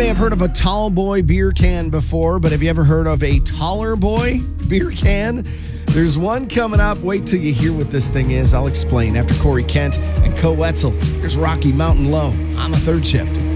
may have heard of a tall boy beer can before, but have you ever heard of a taller boy beer can? There's one coming up. Wait till you hear what this thing is. I'll explain after Corey Kent and Co Wetzel. Here's Rocky Mountain Low on the third shift.